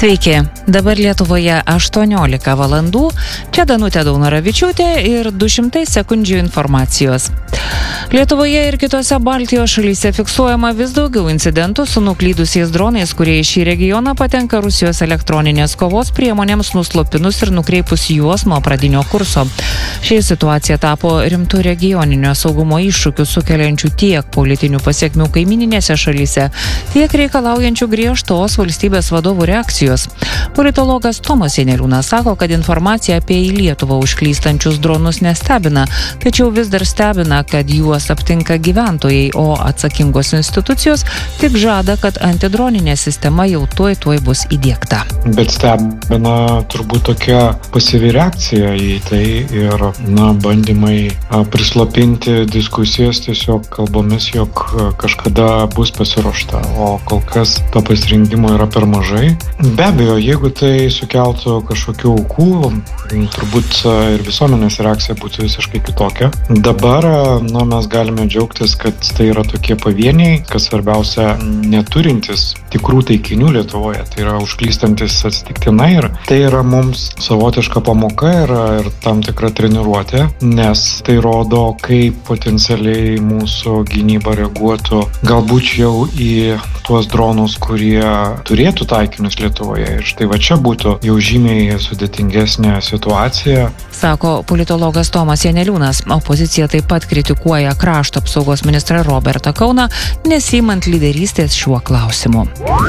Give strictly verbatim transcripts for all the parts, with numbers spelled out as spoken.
Sveiki, dabar Lietuvoje aštuoniolika valandų, čia Danutė Daunoravičiūtė ir du šimtai sekundžių informacijos. Lietuvoje ir kitose Baltijos šalyse fiksuojama vis daugiau incidentų su nuklydusiais dronais, kurie į šį regioną patenka Rusijos elektroninės kovos priemonėms nuslopinus ir nukreipus juos nuo pradinio kurso. Ši situacija tapo rimtų regioninio saugumo iššūkių sukeliančių tiek politinių pasiekmių kaimininėse šalyse, tiek reikalaujančių griežtos valstybės vadovų reakcijos. Politologas Tomas Janeliūnas sako, kad informacija apie į Lietuvą užklystančius dronus nestebina, tačiau vis dar stebina, kad juos aptinka gyventojai, o atsakingos institucijos tik žada, kad antidroninė sistema jau tuoj tuoj bus įdiegta. Bet stebina turbūt tokia pasyvi reakcija į tai ir na, bandymai prislopinti diskusijas tiesiog kalbomis, jog kažkada bus pasiruošta, o kol kas to pasirinkimo yra per mažai. Be abejo, jeigu tai sukeltų kažkokių aukų, turbūt ir visuomenės reakcija būtų visiškai kitokia. Dabar na, mes galime džiaugtis, kad tai yra tokie pavieniai, kas svarbiausia neturintis tikrų taikinių Lietuvoje, tai yra užklystantis atsitiktinai ir tai yra mums savotiška pamoka ir, ir tam tikra treniruotė, nes tai rodo, kaip potencialiai mūsų gynyba reaguotų galbūt jau į tuos dronus, kurie turėtų taikinius Lietuvoje. Ir štai va čia būtų jau žymiai sudėtingesnė situacija. Sako politologas Tomas Janeliūnas. Opozicija taip pat kritikuoja krašto apsaugos ministrą Robertą Kauną, nesiimant lyderystės šiuo klausimu.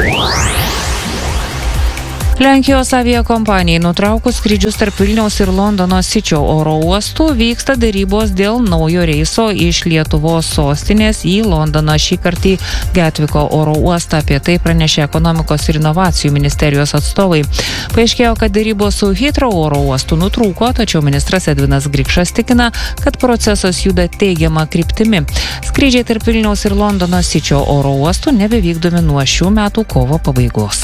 Lenkijos aviakompanijai nutraukus skrydžius tarp Vilniaus ir Londono Sičio oro uostų vyksta derybos dėl naujo reiso iš Lietuvos sostinės į Londoną, šį kartą į Getviko oro uostą. Apie tai pranešė ekonomikos ir inovacijų ministerijos atstovai. Paaiškėjo, kad derybos su Heathrow oro uostu nutrūko, tačiau ministras Edvinas Grikšas tikina, kad procesas juda teigiama kryptimi. Skrydžiai tarp Vilniaus ir Londono Sičio oro uostų nebevykdomi nuo šių metų kovo pabaigos.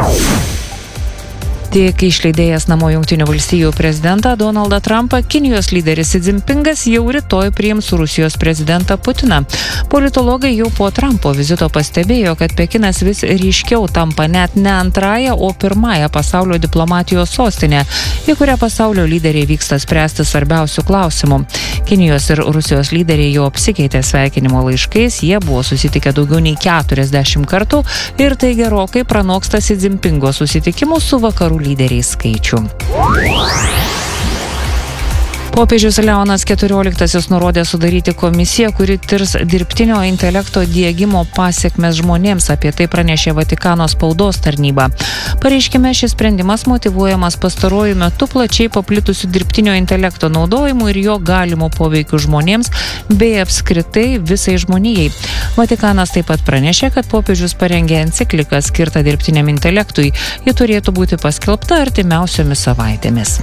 Tik išleidėjęs namo Jungtinių valstijų prezidentą Donaldą Trumpą, Kinijos lyderis Si Dzinpingas jau rytoj priims Rusijos prezidentą Putiną. Politologai jau po Trumpo vizito pastebėjo, kad Pekinas vis ryškiau tampa net ne antrąją, o pirmąją pasaulio diplomatijos sostinę, į kurią pasaulio lyderiai vyksta spręsti svarbiausių klausimų. Kinijos ir Rusijos lyderiai jau apsikeitė sveikinimo laiškais, jie buvo susitikę daugiau nei keturiasdešimt kartų ir tai gerokai pranoksta Si Dzinpingo susitikimų su vakarų lyderiais skaičių. Popiežius Leonas keturioliktasis nurodė sudaryti komisiją, kuri tirs dirbtinio intelekto diegimo pasekmes žmonėms, apie tai pranešė Vatikano spaudos tarnyba. Pareiškime, šis sprendimas motyvuojamas pastaruoju metu plačiai paplitusiu dirbtinio intelekto naudojimu ir jo galimu poveikiu žmonėms bei apskritai visai žmonijai. Vatikanas taip pat pranešė, kad popiežius parengė encikliką skirtą dirbtiniam intelektui. Ji turėtų būti paskelbta artimiausiomis savaitėmis.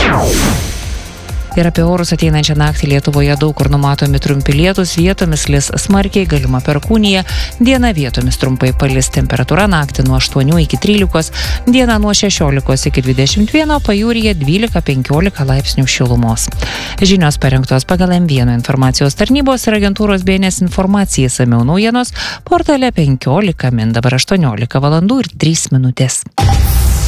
Ir apie orus ateinančią naktį Lietuvoje daug kur numatomi trumpi lietūs, vietomis lis smarkiai, galima perkūnija, diena vietomis trumpai palis, temperatūra naktį nuo aštuonių iki trylikos, diena nuo šešiolikos iki dvidešimt vieno, pajūryje dvylika penkiolika laipsnių šilumos. Žinios parengtos pagal M vienas informacijos tarnybos ir agentūros B N S informacijai, išsamiau naujienos portale penkiolika min, dabar aštuoniolika valandų ir trys minutės.